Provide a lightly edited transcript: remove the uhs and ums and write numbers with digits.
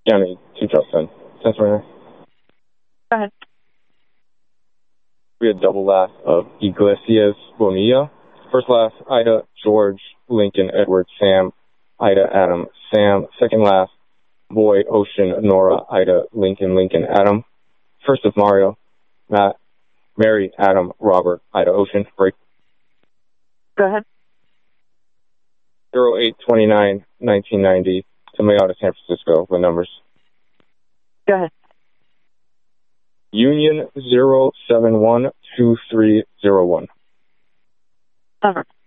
County to Justin. Cincinnati. Go ahead. We had double last of Iglesias Bonilla. First last, Ida, George, Lincoln, Edward, Sam, Ida, Adam, Sam. Second last, Boy, Ocean, Nora, Ida, Lincoln, Lincoln, Adam. First of Mario, Matt, Mary, Adam, Robert, Ida, Ocean. Break. Go ahead. 08/29/1990 to Mayada, San Francisco with numbers. Go ahead. Union 0712301. Over.